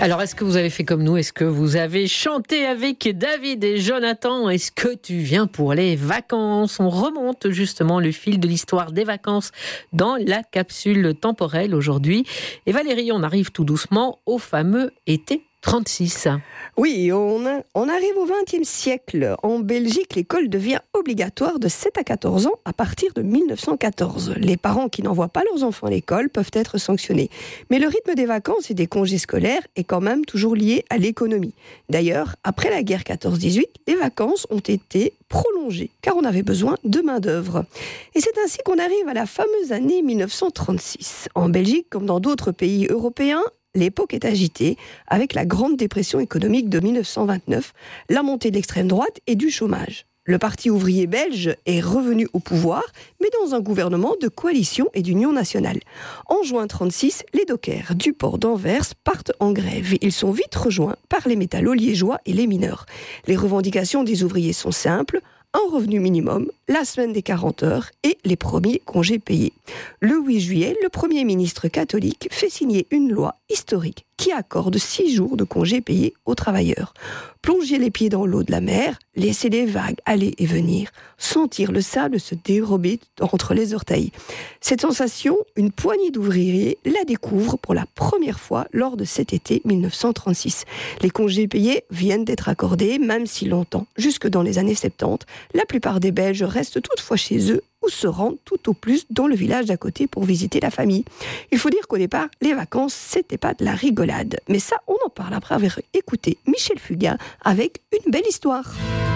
Alors, est-ce que vous avez fait comme nous ? Est-ce que vous avez chanté avec David et Jonathan ? Est-ce que tu viens pour les vacances ? On remonte justement le fil de l'histoire des vacances dans la capsule temporelle aujourd'hui. Et Valérie, on arrive tout doucement au fameux été 36. Oui, on arrive au XXe siècle. En Belgique, l'école devient obligatoire de 7 à 14 ans à partir de 1914. Les parents qui n'envoient pas leurs enfants à l'école peuvent être sanctionnés. Mais le rythme des vacances et des congés scolaires est quand même toujours lié à l'économie. D'ailleurs, après la guerre 14-18, les vacances ont été prolongées, car on avait besoin de main-d'œuvre. Et c'est ainsi qu'on arrive à la fameuse année 1936. En Belgique, comme dans d'autres pays européens, l'époque est agitée avec la grande dépression économique de 1929, la montée de l'extrême droite et du chômage. Le Parti ouvrier belge est revenu au pouvoir, mais dans un gouvernement de coalition et d'union nationale. En juin 1936, les dockers du port d'Anvers partent en grève. Ils sont vite rejoints par les métallos liégeois et les mineurs. Les revendications des ouvriers sont simples: un revenu minimum, la semaine des 40 heures et les premiers congés payés. Le 8 juillet, le Premier ministre catholique fait signer une loi historique qui accorde 6 jours de congés payés aux travailleurs. Plonger les pieds dans l'eau de la mer, laisser les vagues aller et venir, sentir le sable se dérober entre les orteils. Cette sensation, une poignée d'ouvriers la découvre pour la première fois lors de cet été 1936. Les congés payés viennent d'être accordés, même si longtemps, jusque dans les années 70, la plupart des Belges restent toutefois chez eux ou se rendent tout au plus dans le village d'à côté pour visiter la famille. Il faut dire qu'au départ, les vacances, c'était pas de la rigolade. Mais ça, on en parle après avoir écouté Michel Fugain avec Une belle histoire.